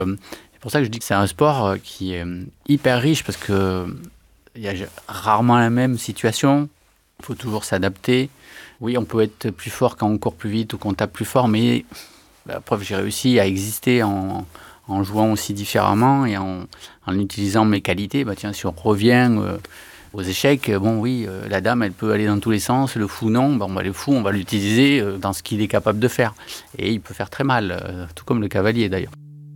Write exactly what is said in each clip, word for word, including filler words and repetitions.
C'est pour ça que je dis que c'est un sport qui est hyper riche parce qu'il y a rarement la même situation. Il faut toujours s'adapter. Oui, on peut être plus fort quand on court plus vite ou qu'on tape plus fort, mais la preuve, j'ai réussi à exister en, en jouant aussi différemment et en, en utilisant mes qualités. Bah, tiens, si on revient euh, aux échecs, bon oui, euh, la dame, elle peut aller dans tous les sens, le fou non. Bon, bah, le fou, on va l'utiliser euh, dans ce qu'il est capable de faire. Et il peut faire très mal, euh, tout comme le cavalier d'ailleurs.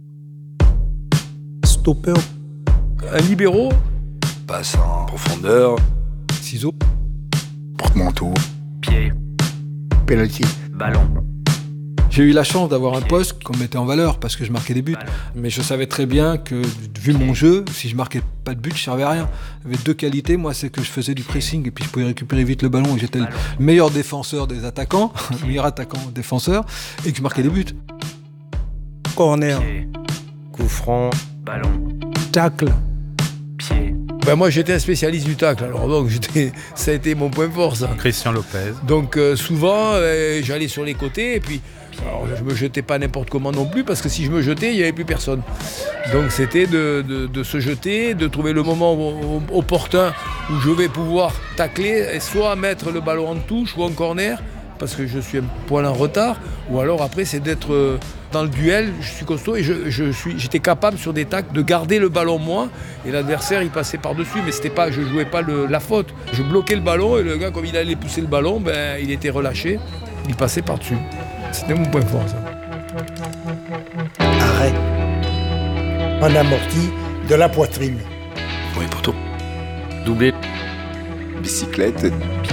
Stopper. Un libéro. Passe en profondeur. Ciseaux. Porte-manteau. Pied. Penalty. Ballon. J'ai eu la chance d'avoir un poste qu'on mettait en valeur parce que je marquais des buts. Mais je savais très bien que, vu mon jeu, si je marquais pas de but, je servais à rien. J'avais deux qualités, moi, c'est que je faisais du pressing et puis je pouvais récupérer vite le ballon et j'étais le meilleur défenseur des attaquants, le meilleur attaquant défenseur, et que je marquais des buts. Corner. Pied. Coup franc. Ballon. Tacle. Pied. Ben moi j'étais un spécialiste du tacle, alors donc j'étais, ça a été mon point fort ça. Christian Lopez. Donc euh, souvent euh, j'allais sur les côtés et puis alors, je me jetais pas n'importe comment non plus parce que si je me jetais il n'y avait plus personne. Donc c'était de, de, de se jeter, de trouver le moment opportun où je vais pouvoir tacler et soit mettre le ballon en touche ou en corner parce que je suis un poil en retard, ou alors après c'est d'être dans le duel, je suis costaud et je, je suis, j'étais capable sur des tacles de garder le ballon moi et l'adversaire il passait par-dessus, mais c'était pas, je jouais pas le, la faute. Je bloquais le ballon et le gars comme il allait pousser le ballon, ben, il était relâché, il passait par-dessus. C'était mon point fort ça. Arrêt. En amorti de la poitrine. Oui, poteau. Doubler. Bicyclette.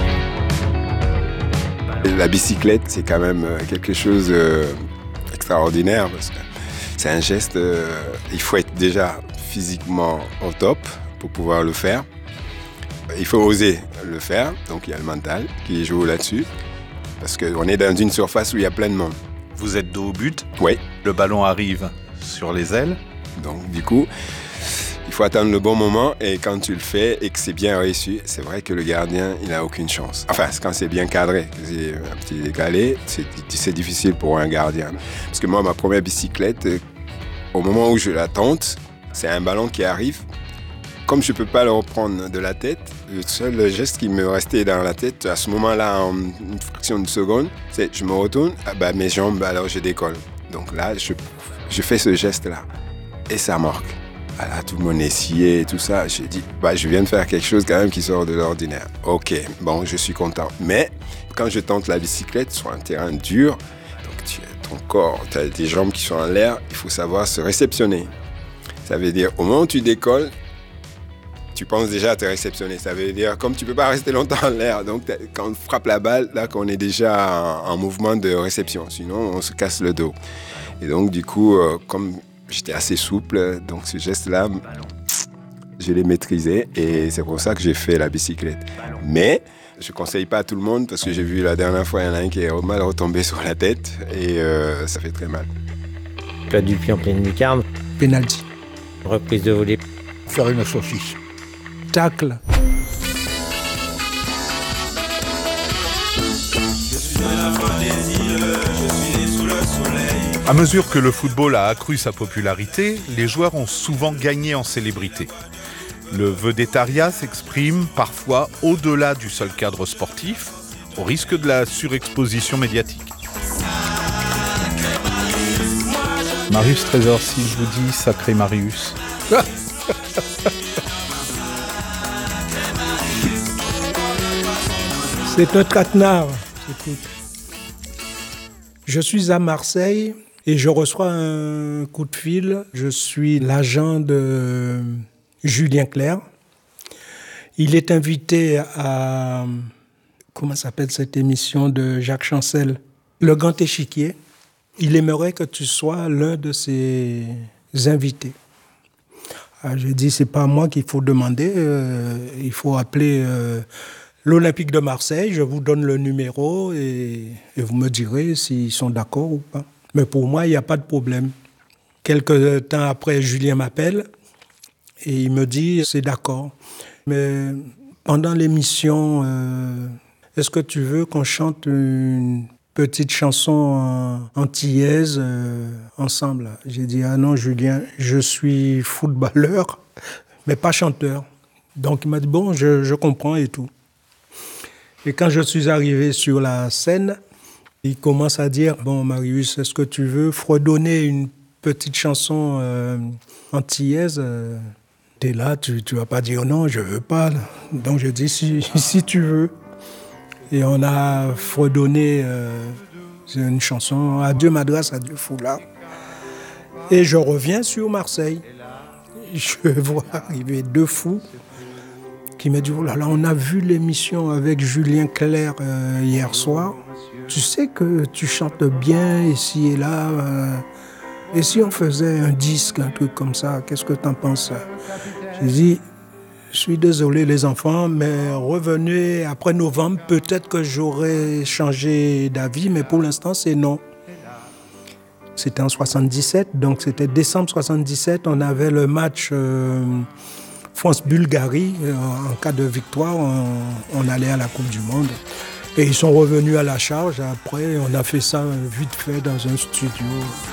La bicyclette, c'est quand même quelque chose d'extraordinaire parce que c'est un geste, euh, il faut être déjà physiquement au top pour pouvoir le faire. Il faut oser le faire, donc il y a le mental qui joue là-dessus parce qu'on est dans une surface où il y a plein de monde. Vous êtes dos au but. Oui. Le ballon arrive sur les ailes. Donc du coup, il faut attendre le bon moment et quand tu le fais et que c'est bien réussi, c'est vrai que le gardien, il n'a aucune chance. Enfin, quand c'est bien cadré, c'est un petit décalé, c'est, c'est difficile pour un gardien. Parce que moi, ma première bicyclette, au moment où je la tente, c'est un ballon qui arrive. Comme je ne peux pas le reprendre de la tête, le seul geste qui me restait dans la tête, à ce moment-là, en une fraction de seconde, c'est je me retourne, ah bah, mes jambes, alors je décolle. Donc là, je, je fais ce geste-là et ça marque. Voilà, tout le monde est scié et tout ça. J'ai dit, bah, je viens de faire quelque chose quand même qui sort de l'ordinaire. Ok, bon, je suis content. Mais quand je tente la bicyclette sur un terrain dur, donc tu as ton corps, tu as tes jambes qui sont en l'air, il faut savoir se réceptionner. Ça veut dire, au moment où tu décolles, tu penses déjà à te réceptionner. Ça veut dire, comme tu ne peux pas rester longtemps en l'air, donc quand on frappe la balle, là, qu'on est déjà en, en mouvement de réception. Sinon, on se casse le dos. Et donc, du coup, euh, comme j'étais assez souple, donc ce geste-là, je l'ai maîtrisé et c'est pour ça que j'ai fait la bicyclette. Mais je ne conseille pas à tout le monde parce que j'ai vu la dernière fois, il y en a un qui est mal retombé sur la tête et euh, ça fait très mal. Plat du pied en pleine lucarne. Penalty. Reprise de volée. Faire une saucisse. Tacle. À mesure que le football a accru sa popularité, les joueurs ont souvent gagné en célébrité. Le vedettariat s'exprime parfois au-delà du seul cadre sportif, au risque de la surexposition médiatique. Marius Trésor, si je vous dis sacré Marius. C'est un traquenard. Écoute. Je suis à Marseille et je reçois un coup de fil. Je suis l'agent de Julien Clerc. Il est invité à... Comment s'appelle cette émission de Jacques Chancel? Le Grand Échiquier. Il aimerait que tu sois l'un de ses invités. Alors, j'ai dit, c'est pas à moi qu'il faut demander. Euh, il faut appeler... Euh, l'Olympique de Marseille, je vous donne le numéro et, et vous me direz s'ils sont d'accord ou pas. Mais pour moi, il n'y a pas de problème. Quelques temps après, Julien m'appelle et il me dit c'est d'accord. Mais pendant l'émission, euh, est-ce que tu veux qu'on chante une petite chanson antillaise euh, ensemble. J'ai dit, ah non, Julien, je suis footballeur, mais pas chanteur. Donc il m'a dit, bon, je, je comprends et tout. Et quand je suis arrivé sur la scène, il commence à dire, bon, Marius, est-ce que tu veux fredonner une petite chanson euh, antillaise euh, t'es là, tu ne vas pas dire non, je ne veux pas. Donc je dis, si, si tu veux. Et on a fredonné euh, une chanson, Adieu Madras, adieu Foulard. Et je reviens sur Marseille. Je vois arriver deux fous qui me disent, oh là là, on a vu l'émission avec Julien Clerc euh, hier soir. Tu sais que tu chantes bien ici et là. Euh, et si on faisait un disque, un truc comme ça, qu'est-ce que tu en penses? J'ai dit, je suis désolé les enfants, mais revenez après novembre, peut-être que j'aurai changé d'avis, mais pour l'instant c'est non. C'était en soixante-dix-sept, donc c'était décembre soixante-dix-sept, on avait le match euh, France-Bulgarie. En cas de victoire, on, on allait à la Coupe du Monde. Et ils sont revenus à la charge. Après, on a fait ça vite fait dans un studio.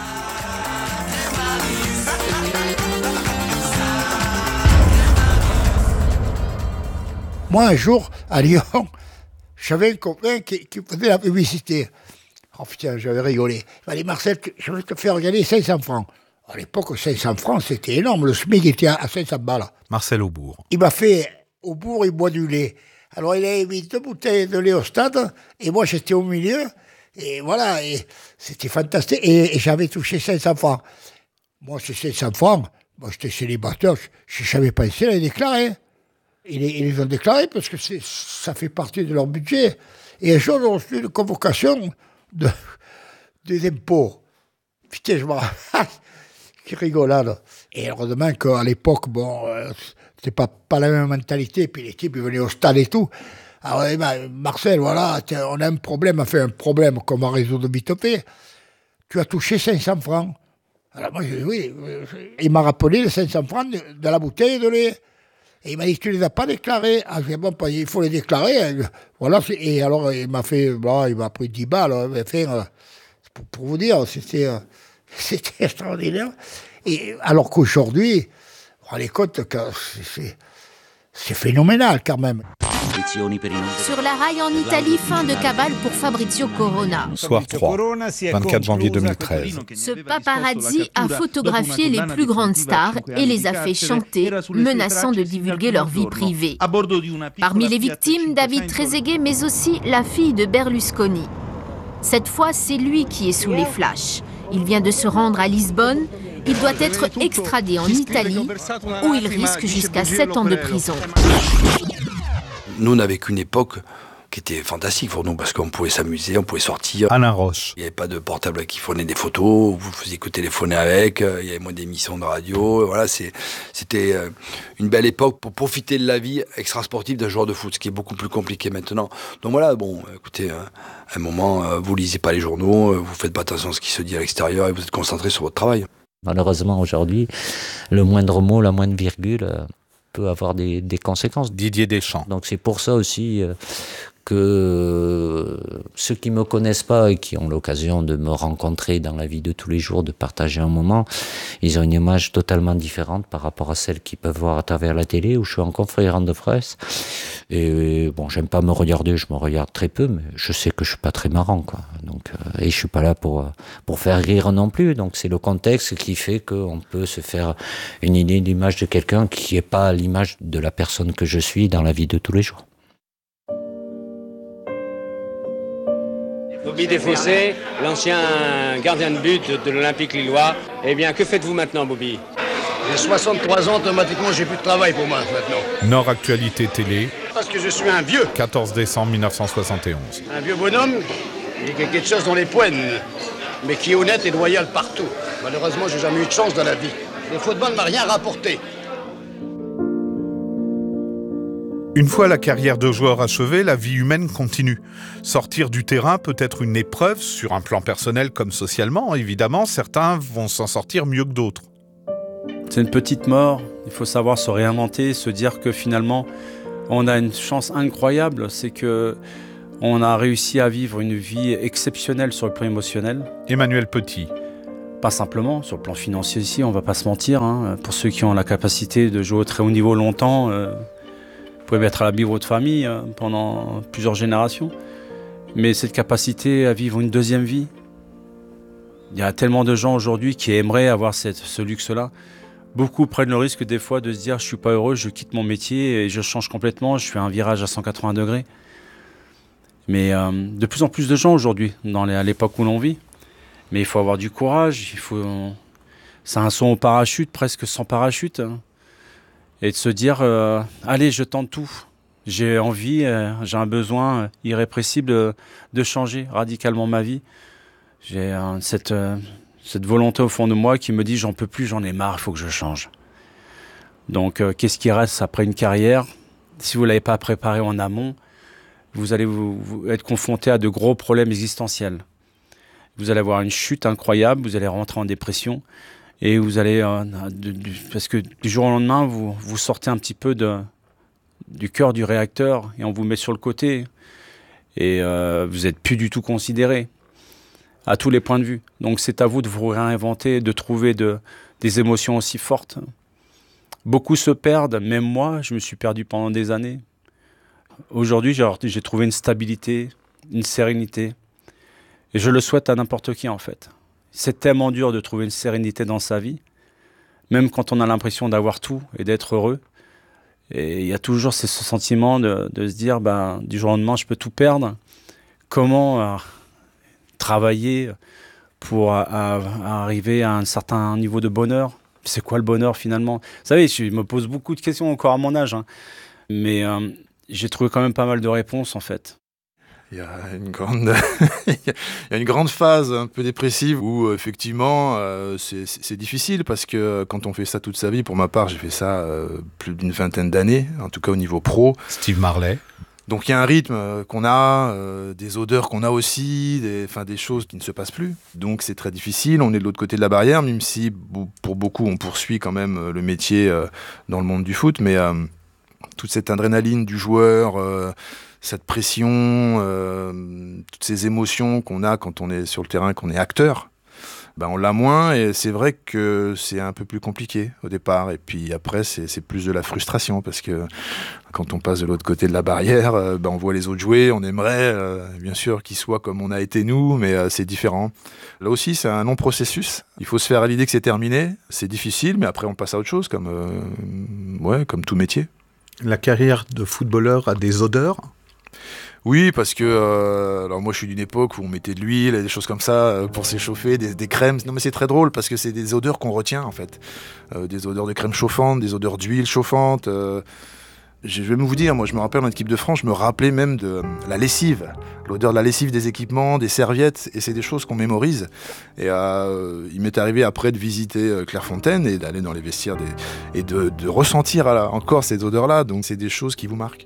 Moi, un jour, à Lyon, j'avais un copain qui, qui faisait la publicité. Oh putain, j'avais rigolé. Il m'a dit, Marcel, je vais te faire gagner cinq cents francs. À l'époque, cinq cents francs, c'était énorme. Le SMIC était à cinq cents balles. Marcel Aubourg. Il m'a fait, au bourg, il boit du lait. Alors, il a mis deux bouteilles de lait au stade, et moi, j'étais au milieu. Et voilà, et c'était fantastique. Et, et j'avais touché cinq cents francs. Moi, c'est cinq cents francs. Moi, j'étais célibataire. Je n'ai jamais pensé à les déclarer. Ils, ils les ont déclarés parce que c'est, ça fait partie de leur budget. Et un jour, j'ai reçu une convocation de, des impôts. Putain, je me rappelle. Quelle rigolade. Et heureusement qu'à l'époque, bon, euh, c'était pas, pas la même mentalité. Puis les types, ils venaient au stade et tout. Alors, eh ben, Marcel, voilà, on a un problème, on a fait un problème qu'on va résoudre vite fait. Tu as touché cinq cents francs. Alors moi, je dis oui. Il m'a rappelé les cinq cents francs de, de la bouteille de lait. Et il m'a dit, tu ne les as pas déclarés. Ah, je dis, bon, il faut les déclarer. Voilà. Et alors, il m'a fait, bon, il m'a pris dix balles. Enfin, pour, pour vous dire, c'était, c'était extraordinaire. Et alors qu'aujourd'hui, vous vous rendez compte que c'est, c'est phénoménal quand même. Sur la rail en Italie, fin de cabale pour Fabrizio Corona. Soir trois, vingt-quatre janvier deux mille treize. Ce paparazzi a photographié les plus grandes stars et les a fait chanter, menaçant de divulguer leur vie privée. Parmi les victimes, David Trezeguet, mais aussi la fille de Berlusconi. Cette fois, c'est lui qui est sous les flashs. Il vient de se rendre à Lisbonne. Il doit être extradé en Italie, où il risque jusqu'à sept ans de prison. Nous, on a vécu une époque qui était fantastique pour nous, parce qu'on pouvait s'amuser, on pouvait sortir. Alain Roche. Il n'y avait pas de portable qui prenait des photos, vous faisiez que téléphoner avec, il y avait moins d'émissions de radio. Voilà, c'est, c'était une belle époque pour profiter de la vie extra-sportive d'un joueur de foot, ce qui est beaucoup plus compliqué maintenant. Donc voilà, bon, écoutez, à un moment, vous lisez pas les journaux, vous faites pas attention à ce qui se dit à l'extérieur et vous êtes concentré sur votre travail. Malheureusement, aujourd'hui, le moindre mot, la moindre virgule euh, peut avoir des, des conséquences. Didier Deschamps. Donc c'est pour ça aussi euh, que ceux qui ne me connaissent pas et qui ont l'occasion de me rencontrer dans la vie de tous les jours, de partager un moment, ils ont une image totalement différente par rapport à celle qu'ils peuvent voir à travers la télé, où je suis en conférence de presse. Et bon, j'aime pas me regarder, je me regarde très peu, mais je sais que je suis pas très marrant, quoi. Donc, euh, et je suis pas là pour pour faire rire non plus. Donc c'est le contexte qui fait qu'on peut se faire une idée d'image de quelqu'un qui est pas l'image de la personne que je suis dans la vie de tous les jours. Bobby Desfossés, l'ancien gardien de but de l'Olympique lillois. Eh bien, que faites-vous maintenant, Bobby ? J'ai soixante-trois ans, automatiquement, j'ai plus de travail pour moi maintenant. Nord Actualité Télé. Parce que je suis un vieux. quatorze décembre mille neuf cent soixante et onze. Un vieux bonhomme, il y a quelque chose dans les poignes, mais qui est honnête et loyal partout. Malheureusement, j'ai jamais eu de chance dans la vie. Le football m'a rien rapporté. Une fois la carrière de joueur achevée, la vie humaine continue. Sortir du terrain peut être une épreuve, sur un plan personnel comme socialement. Évidemment, certains vont s'en sortir mieux que d'autres. C'est une petite mort, il faut savoir se réinventer, se dire que finalement, on a une chance incroyable, c'est que On a réussi à vivre une vie exceptionnelle sur le plan émotionnel. Emmanuel Petit. Pas simplement, sur le plan financier aussi, on ne va pas se mentir. Hein. Pour ceux qui ont la capacité de jouer au très haut niveau longtemps, euh, vous pouvez mettre à l'abri votre famille euh, pendant plusieurs générations. Mais cette capacité à vivre une deuxième vie, il y a tellement de gens aujourd'hui qui aimeraient avoir cette, ce luxe-là. Beaucoup prennent le risque des fois de se dire « je ne suis pas heureux, je quitte mon métier et je change complètement, je fais un virage à cent quatre-vingts degrés ». Mais euh, de plus en plus de gens aujourd'hui, dans les, à l'époque où l'on vit. Mais il faut avoir du courage, il faut... c'est un saut au parachute, presque sans parachute. Hein. Et de se dire euh, « allez, je tente tout ». J'ai envie, euh, j'ai un besoin irrépressible de, de changer radicalement ma vie. J'ai euh, cette... Euh, cette volonté au fond de moi qui me dit j'en peux plus, j'en ai marre, il faut que je change. Donc euh, qu'est-ce qui reste après une carrière? Si vous ne l'avez pas préparé en amont, vous allez vous, vous être confronté à de gros problèmes existentiels. Vous allez avoir une chute incroyable, vous allez rentrer en dépression et vous allez, euh, de, de, parce que du jour au lendemain, vous, vous sortez un petit peu de, du cœur du réacteur et on vous met sur le côté et euh, vous n'êtes plus du tout considéré. À tous les points de vue. Donc c'est à vous de vous réinventer, de trouver de, des émotions aussi fortes. Beaucoup se perdent, même moi, je me suis perdu pendant des années. Aujourd'hui, j'ai, j'ai trouvé une stabilité, une sérénité. Et je le souhaite à n'importe qui en fait. C'est tellement dur de trouver une sérénité dans sa vie, même quand on a l'impression d'avoir tout et d'être heureux. Et il y a toujours ce sentiment de, de se dire, bah, du jour au lendemain, je peux tout perdre. Comment... Euh, travailler pour à, à arriver à un certain niveau de bonheur. C'est quoi le bonheur finalement? Vous savez, je me pose beaucoup de questions encore à mon âge, hein. Mais euh, j'ai trouvé quand même pas mal de réponses en fait. Il y a une grande, il y a une grande phase un peu dépressive où effectivement euh, c'est, c'est difficile parce que quand on fait ça toute sa vie, pour ma part j'ai fait ça euh, plus d'une vingtaine d'années, en tout cas au niveau pro. Steve Marley. Donc il y a un rythme qu'on a, euh, des odeurs qu'on a aussi, des, enfin, des choses qui ne se passent plus. Donc c'est très difficile, on est de l'autre côté de la barrière, même si pour beaucoup on poursuit quand même le métier euh, dans le monde du foot, mais euh, toute cette adrénaline du joueur, euh, cette pression, euh, toutes ces émotions qu'on a quand on est sur le terrain, qu'on est acteur, ben on l'a moins et c'est vrai que c'est un peu plus compliqué au départ. Et puis après, c'est, c'est plus de la frustration parce que quand on passe de l'autre côté de la barrière, euh, ben on voit les autres jouer, on aimerait euh, bien sûr qu'ils soient comme on a été nous, mais euh, c'est différent. Là aussi, c'est un long processus. Il faut se faire à l'idée que c'est terminé. C'est difficile, mais après on passe à autre chose, comme, euh, ouais, comme tout métier. La carrière de footballeur a des odeurs ? Oui, parce que euh, alors moi je suis d'une époque où on mettait de l'huile et des choses comme ça euh, pour s'échauffer, des, des crèmes. Non mais c'est très drôle parce que c'est des odeurs qu'on retient en fait, euh, des odeurs de crème chauffante, des odeurs d'huile chauffante. Euh, je vais vous dire, moi je me rappelle en équipe de France, je me rappelais même de euh, la lessive, l'odeur de la lessive des équipements, des serviettes, et c'est des choses qu'on mémorise. Et euh, il m'est arrivé après de visiter euh, Clairefontaine et d'aller dans les vestiaires des, et de, de ressentir à la, encore ces odeurs-là. Donc c'est des choses qui vous marquent.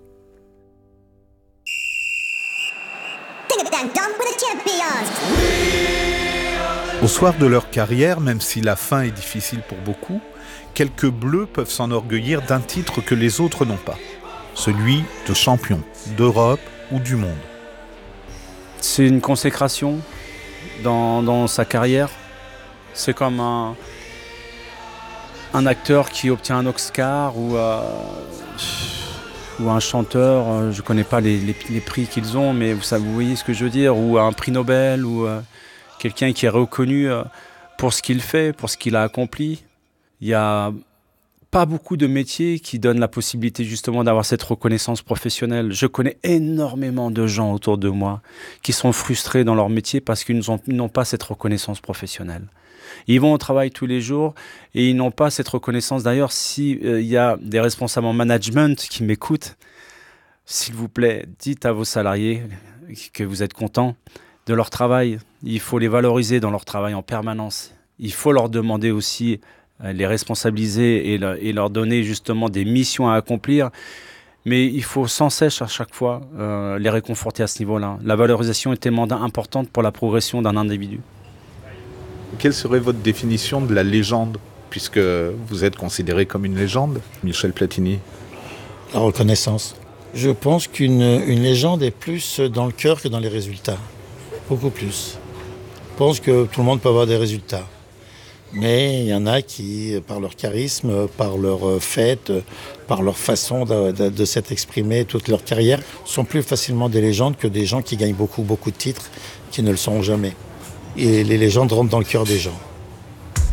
Au soir de leur carrière, même si la fin est difficile pour beaucoup, quelques Bleus peuvent s'enorgueillir d'un titre que les autres n'ont pas. Celui de champion d'Europe ou du monde. C'est une consécration dans, dans sa carrière. C'est comme un, un acteur qui obtient un Oscar ou, euh, ou un chanteur, je ne connais pas les, les, les prix qu'ils ont, mais vous, savez, vous voyez ce que je veux dire, ou un prix Nobel, ou euh, quelqu'un qui est reconnu euh, pour ce qu'il fait, pour ce qu'il a accompli. Il n'y a pas beaucoup de métiers qui donnent la possibilité justement d'avoir cette reconnaissance professionnelle. Je connais énormément de gens autour de moi qui sont frustrés dans leur métier parce qu'ils n'ont pas cette reconnaissance professionnelle. Ils vont au travail tous les jours et ils n'ont pas cette reconnaissance. D'ailleurs, s'il euh, y a des responsables en management qui m'écoutent, s'il vous plaît, dites à vos salariés que vous êtes contents de leur travail. Il faut les valoriser dans leur travail en permanence. Il faut leur demander aussi, euh, les responsabiliser et, le, et leur donner justement des missions à accomplir. Mais il faut sans cesse à chaque fois euh, les réconforter à ce niveau-là. La valorisation est tellement importante pour la progression d'un individu. Quelle serait votre définition de la légende, puisque vous êtes considéré comme une légende, Michel Platini? La reconnaissance. Je pense qu'une une légende est plus dans le cœur que dans les résultats. Beaucoup plus. Je pense que tout le monde peut avoir des résultats. Mais il y en a qui, par leur charisme, par leur fête, par leur façon de, de, de s'être exprimé toute leur carrière, sont plus facilement des légendes que des gens qui gagnent beaucoup, beaucoup de titres, qui ne le sont jamais. Et les légendes rentrent dans le cœur des gens.